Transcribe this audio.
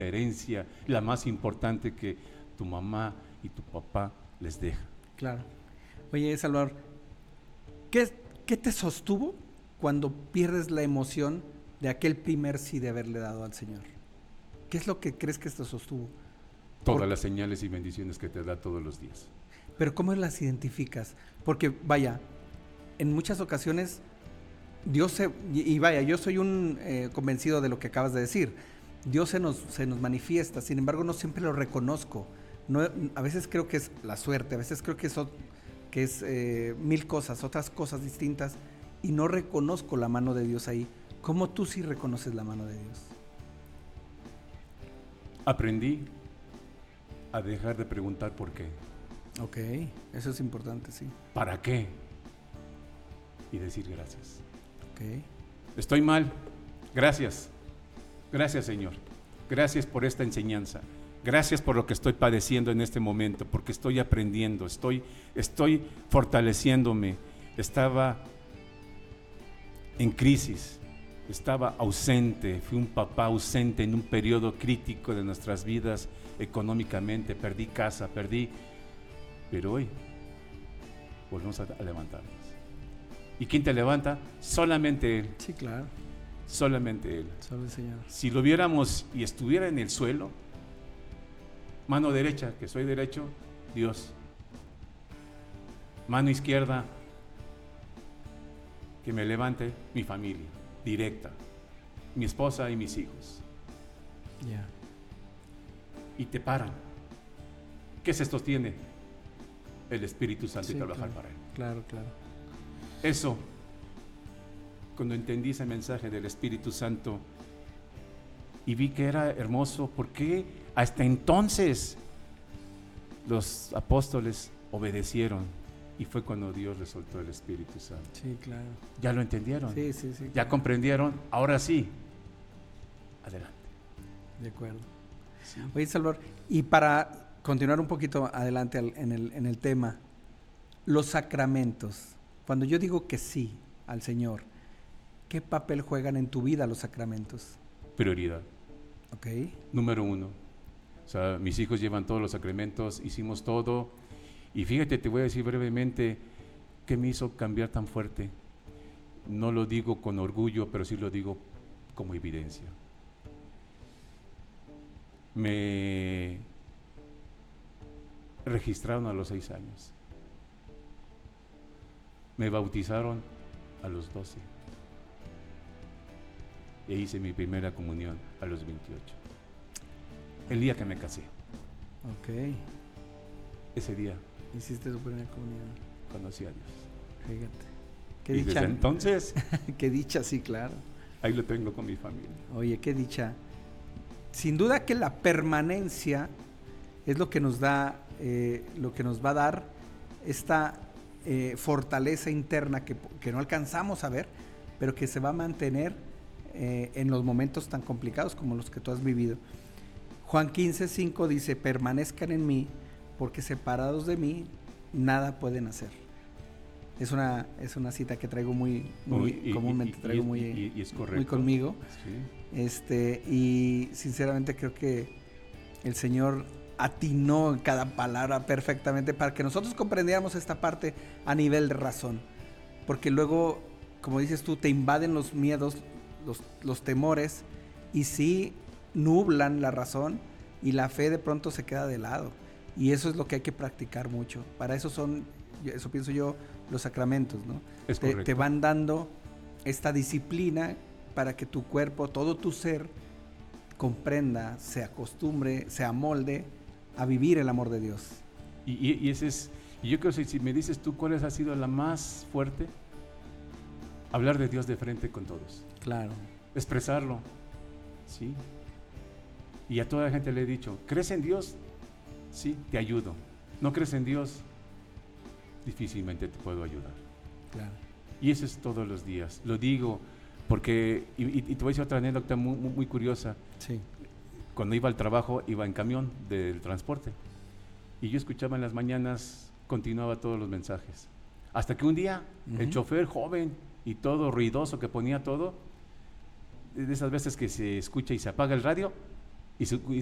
herencia, la más importante que tu mamá y tu papá les deja. Claro. Oye, Salvador, ¿qué te sostuvo cuando pierdes la emoción de aquel primer sí de haberle dado al Señor? ¿Qué es lo que crees que te sostuvo? Todas las señales y bendiciones que te da todos los días. Pero ¿cómo las identificas? Porque, vaya, en muchas ocasiones Dios vaya, yo soy un convencido de lo que acabas de decir. Dios se nos manifiesta, sin embargo no siempre lo reconozco. No, a veces creo que es la suerte, a veces creo que es mil cosas, otras cosas distintas, y no reconozco la mano de Dios ahí. ¿Cómo tú sí reconoces la mano de Dios? Aprendí a dejar de preguntar por qué. Ok, eso es importante, sí. ¿Para qué? Y decir gracias. Ok. Estoy mal, gracias. Gracias, Señor. Gracias por esta enseñanza. Gracias por lo que estoy padeciendo en este momento, porque estoy aprendiendo, estoy fortaleciéndome. Estaba en crisis, estaba ausente, fui un papá ausente en un periodo crítico de nuestras vidas económicamente, perdí casa, pero hoy volvemos a levantarnos. ¿Y quién te levanta? Solamente Él. Sí, claro. Solamente Él. Solo el Señor. Si lo viéramos y estuviera en el suelo, mano derecha, que soy derecho, Dios. Mano izquierda, que me levante mi familia, directa, mi esposa y mis hijos. Ya. Yeah. Y te paran. ¿Qué se sostiene? El Espíritu Santo, sí, y trabajar claro, para Él. Claro, claro. Eso, cuando entendí ese mensaje del Espíritu Santo y vi que era hermoso, porque hasta entonces los apóstoles obedecieron y fue cuando Dios les soltó el Espíritu Santo. Sí, claro. ¿Ya lo entendieron? Sí, sí, sí. ¿Ya claro. comprendieron? Ahora sí, adelante. De acuerdo. Sí. Oye, Salvador, y para continuar un poquito adelante en el tema, los sacramentos. Cuando yo digo que sí al Señor, ¿qué papel juegan en tu vida los sacramentos? Prioridad. Ok. Número 1. O sea, mis hijos llevan todos los sacramentos, hicimos todo. Y fíjate, te voy a decir brevemente qué me hizo cambiar tan fuerte. No lo digo con orgullo, pero sí lo digo como evidencia. Me registraron a los 6 años. Me bautizaron a los 12. E hice mi primera comunión a los 28. El día que me casé. Ok. Ese día hiciste tu primera comunión. Conocí a Dios. Fíjate. Qué y dicha. Desde entonces. Qué dicha, sí, claro. Ahí lo tengo con mi familia. Oye, qué dicha. Sin duda que la permanencia es lo que nos da, lo que nos va a dar esta fortaleza interna que no alcanzamos a ver, pero que se va a mantener en los momentos tan complicados como los que tú has vivido. Juan 15:5 dice: permanezcan en mí, porque separados de mí nada pueden hacer. Es una cita que traigo muy comúnmente, traigo muy conmigo. Sí. Y sinceramente creo que el Señor atinó en cada palabra perfectamente para que nosotros comprendiéramos esta parte a nivel de razón. Porque luego, como dices tú, te invaden los miedos, los temores, y sí nublan la razón, y la fe de pronto se queda de lado. Y eso es lo que hay que practicar mucho. Para eso eso pienso yo, los sacramentos, ¿no? Te van dando esta disciplina para que tu cuerpo, todo tu ser, comprenda, se acostumbre, se amolde a vivir el amor de Dios. Y ese es, y yo creo que si me dices tú cuál ha sido la más fuerte, hablar de Dios de frente con todos. Claro. Expresarlo, ¿sí? Y a toda la gente le he dicho: ¿crees en Dios? Sí, te ayudo. ¿No crees en Dios? Difícilmente te puedo ayudar. Claro. Y eso es todos los días. Lo digo porque, y te voy a decir otra anécdota muy curiosa. Sí. Cuando iba al trabajo, iba en camión del transporte. Y yo escuchaba en las mañanas, continuaba todos los mensajes. Hasta que un día, el chofer joven y todo ruidoso, que ponía todo, de esas veces que se escucha y se apaga el radio, y